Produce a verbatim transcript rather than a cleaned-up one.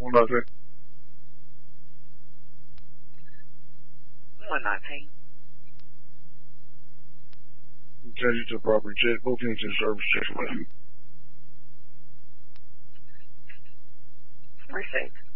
One nothing. One nineteen. Change it to property check. Both units in service. Check. Received.